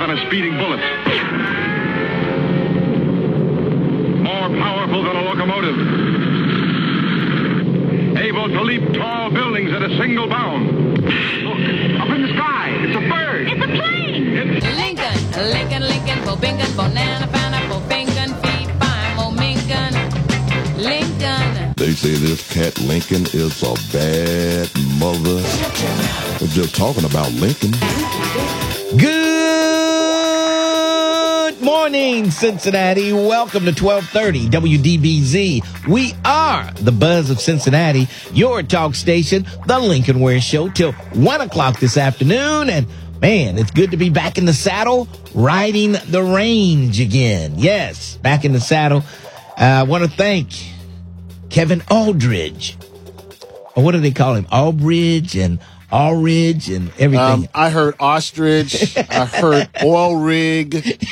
than a speeding bullet. More powerful than a locomotive. Able to leap tall buildings at a single bound. Look, up in the sky. It's a bird. It's a plane. Lincoln, Bobingan, Bonana, Pineapple, Fingan, Fee, Fine, Momingan, Lincoln. They say this cat Lincoln is a bad mother. We're just talking about Lincoln. Good morning, Cincinnati. Welcome to 1230 WDBZ. We are the Buzz of Cincinnati, your talk station, the Lincoln Ware Show, till 1 o'clock this afternoon. And man, it's good to be back in the saddle, riding the range again. Yes, back in the saddle. I want to thank Kevin Aldridge. Or what do they call him? Aldridge and Allridge and everything. I heard ostrich. I heard oil rig,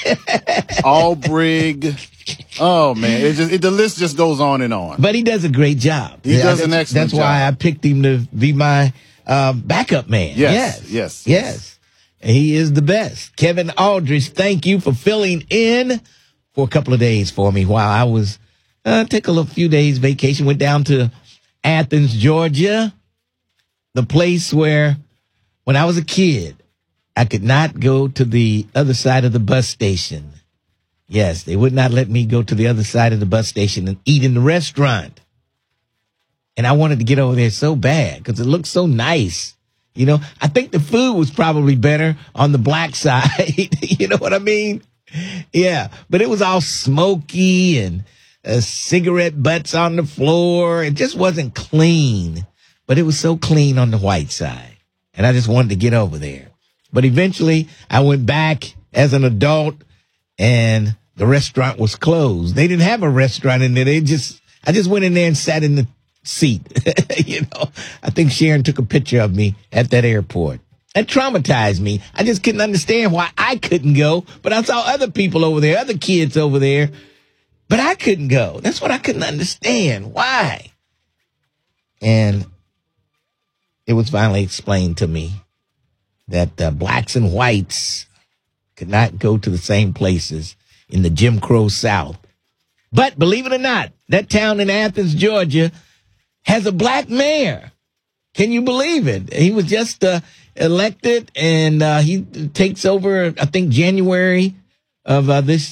Albrig. Oh man, the list just goes on and on. But he does a great job. He does an excellent job. That's why I picked him to be my backup man. Yes. He is the best. Kevin Aldridge, thank you for filling in for a couple of days for me while I was take a few days vacation. Went down to Athens, Georgia. The place where, when I was a kid, I could not go to the other side of the bus station. Yes, they would not let me go to the other side of the bus station and eat in the restaurant. And I wanted to get over there so bad because it looked so nice. You know, I think the food was probably better on the black side. You know what I mean? Yeah, but it was all smoky and cigarette butts on the floor. It just wasn't clean. But it was so clean on the white side. And I just wanted to get over there. But eventually, I went back as an adult, and the restaurant was closed. They didn't have a restaurant in there. I just went in there and sat in the seat. You know, I think Sharon took a picture of me at that airport. That traumatized me. I just couldn't understand why I couldn't go. But I saw other people over there, other kids over there. But I couldn't go. That's what I couldn't understand. Why? And it was finally explained to me that blacks and whites could not go to the same places in the Jim Crow South. But believe it or not, that town in Athens, Georgia, has a black mayor. Can you believe it? He was just elected, and he takes over, I think, January of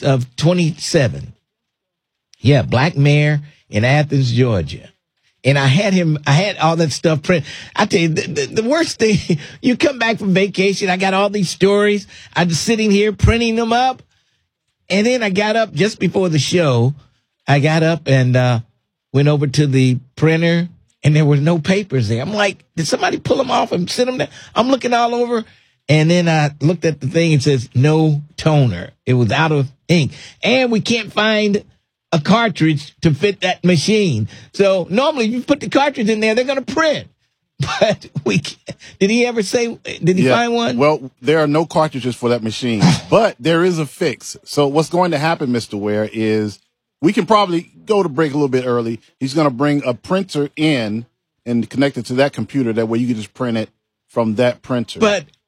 27. Yeah, black mayor in Athens, Georgia. And I had all that stuff printed. I tell you, the worst thing, you come back from vacation, I got all these stories. I'm just sitting here printing them up. And then I got up just before the show. I got up and went over to the printer, and there were no papers there. I'm like, did somebody pull them off and send them there? I'm looking all over. And then I looked at the thing, it says no toner. It was out of ink. And we can't find a cartridge to fit that machine. So normally if you put the cartridge in there, they're going to print. But did he ever say, did he find one? Well, there are no cartridges for that machine, but there is a fix. So what's going to happen, Mr. Ware, is we can probably go to break a little bit early. He's going to bring a printer in and connect it to that computer. That way you can just print it from that printer. But